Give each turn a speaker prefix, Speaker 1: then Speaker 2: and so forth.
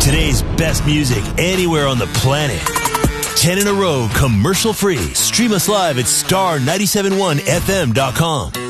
Speaker 1: Today's best music anywhere on the planet. 10 in a row, commercial free. Stream us live at star971fm.com.